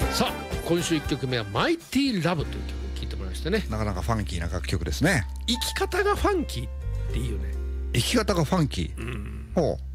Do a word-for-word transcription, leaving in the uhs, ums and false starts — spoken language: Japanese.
さあ今週いっきょくめはマイティラブという曲を聴いてもらいましたね。 なかなかファンキーな楽曲ですね。 生き方がファンキーっていうね。 生き方がファンキー、 うん、 ほう